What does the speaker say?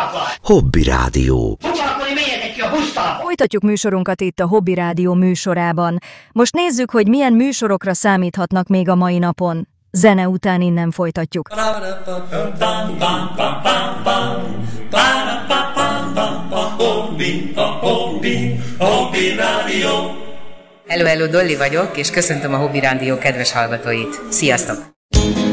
Hobby Rádió. Folytatjuk műsorunkat itt a Hobby Rádió műsorában. Most nézzük, hogy milyen műsorokra számíthatnak még a mai napon. Zene után innen folytatjuk. Hello, Dolly vagyok, és köszöntöm a Hobby Rádió kedves hallgatóit. Sziasztok!